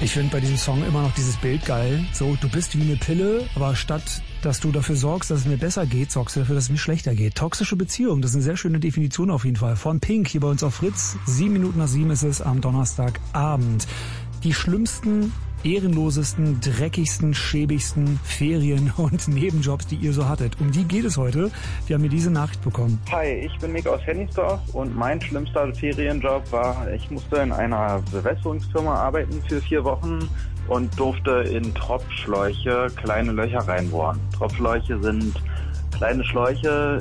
Ich finde bei diesem Song immer noch dieses Bild geil. So, du bist wie eine Pille, aber statt, dass du dafür sorgst, dass es mir besser geht, sorgst du dafür, dass es mir schlechter geht. Toxische Beziehung, das ist eine sehr schöne Definition auf jeden Fall. Von Pink, hier bei uns auf Fritz. 7:07 ist es am Donnerstagabend. Die schlimmsten, ehrenlosesten, dreckigsten, schäbigsten Ferien- und Nebenjobs, die ihr so hattet. Um die geht es heute. Wir haben hier diese Nachricht bekommen. Hi, ich bin Nick aus Hennigsdorf und mein schlimmster Ferienjob war, ich musste in einer Bewässerungsfirma arbeiten für 4 Wochen und durfte in Tropfschläuche kleine Löcher reinbohren. Tropfschläuche sind kleine Schläuche,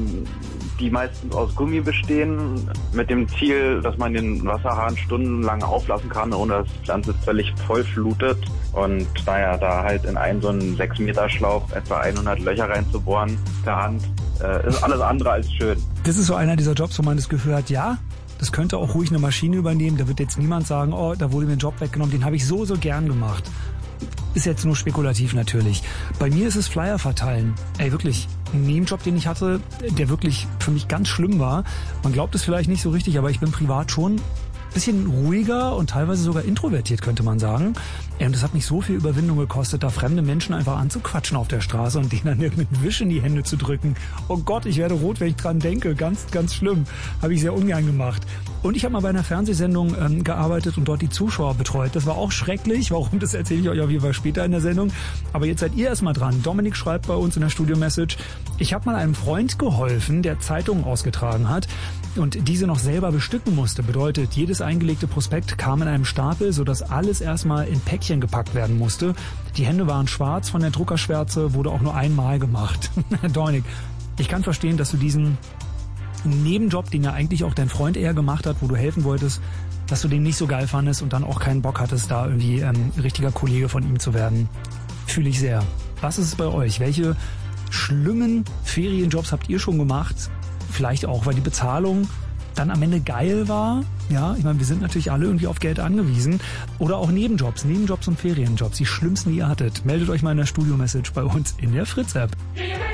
die meistens aus Gummi bestehen, mit dem Ziel, dass man den Wasserhahn stundenlang auflassen kann, ohne dass die Pflanze völlig vollflutet. Und naja, da halt in einen so einen 6 Meter Schlauch etwa 100 Löcher reinzubohren per Hand, ist alles andere als schön. Das ist so einer dieser Jobs, wo man das Gefühl hat, ja, das könnte auch ruhig eine Maschine übernehmen. Da wird jetzt niemand sagen, oh, da wurde mir ein Job weggenommen, den habe ich so gern gemacht. Ist jetzt nur spekulativ natürlich. Bei mir ist es Flyer verteilen. Ey, wirklich, ein Nebenjob, den ich hatte, der wirklich für mich ganz schlimm war. Man glaubt es vielleicht nicht so richtig, aber ich bin privat schon ein bisschen ruhiger und teilweise sogar introvertiert, könnte man sagen. Und es hat mich so viel Überwindung gekostet, da fremde Menschen einfach anzuquatschen auf der Straße und denen dann irgendeinen Wisch in die Hände zu drücken. Oh Gott, ich werde rot, wenn ich dran denke. Ganz, ganz schlimm. Habe ich sehr ungern gemacht. Und ich habe mal bei einer Fernsehsendung gearbeitet und dort die Zuschauer betreut. Das war auch schrecklich. Warum, das erzähle ich euch auf jeden Fall später in der Sendung. Aber jetzt seid ihr erstmal dran. Dominik schreibt bei uns in der Studio-Message, ich habe mal einem Freund geholfen, der Zeitungen ausgetragen hat und diese noch selber bestücken musste. Bedeutet, jedes eingelegte Prospekt kam in einem Stapel, sodass alles erstmal in Päckchen gepackt werden musste. Die Hände waren schwarz von der Druckerschwärze, wurde auch nur einmal gemacht. Dominik, ich kann verstehen, dass du diesen Nebenjob, den ja eigentlich auch dein Freund eher gemacht hat, wo du helfen wolltest, dass du den nicht so geil fandest und dann auch keinen Bock hattest, da irgendwie richtiger Kollege von ihm zu werden. Fühle ich sehr. Was ist es bei euch? Welche schlimmen Ferienjobs habt ihr schon gemacht? Vielleicht auch, weil die Bezahlung dann am Ende geil war. Ja, ich meine, wir sind natürlich alle irgendwie auf Geld angewiesen. Oder auch Nebenjobs und Ferienjobs, die schlimmsten, die ihr hattet. Meldet euch mal in der Studio-Message bei uns in der Fritz-App.